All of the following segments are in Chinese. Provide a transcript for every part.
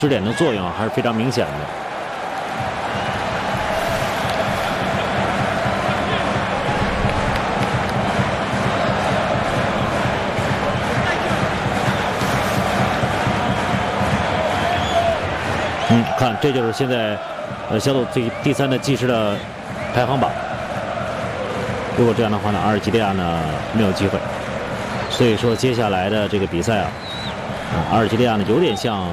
支点的作用还是非常明显的。看，这就是现在小组第3的计时的排行榜。如果这样的话呢，阿尔及利亚呢没有机会。所以说接下来的这个比赛啊，阿尔及利亚呢有点像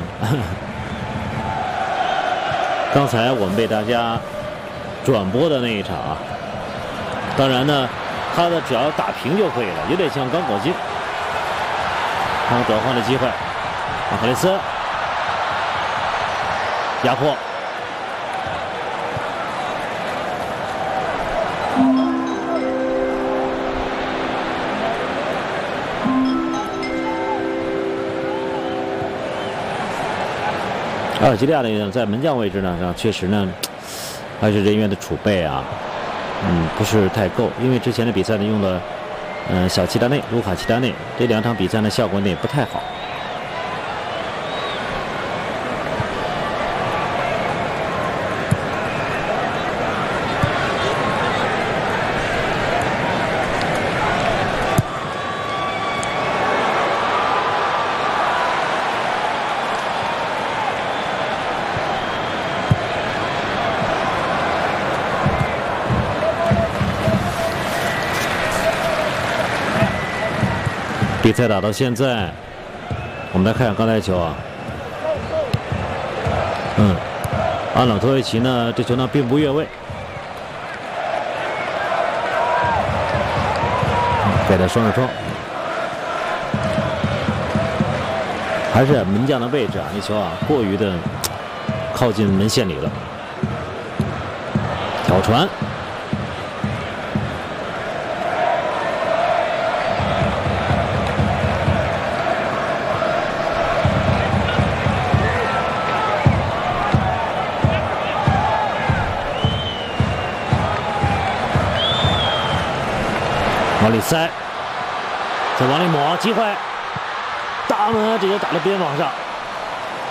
刚才我们被大家转播的那一场啊。当然呢，他的只要打平就可以了，有点像刚果金。看转换的机会，马克雷斯压迫。阿尔及利亚呢，在门将位置呢，确实呢，还是人员的储备啊，不是太够。因为之前的比赛呢，用了小齐达内、卢卡齐达内，这2场比赛呢，效果呢也不太好。比赛打到现在，我们来看看刚才球啊，阿瑙托维奇呢，这球呢并不越位，给他双手冲，还是门将的位置啊，那球啊过于的靠近门线里了，挑传。往里塞，再往里抹，机会，大门直接打到边网上。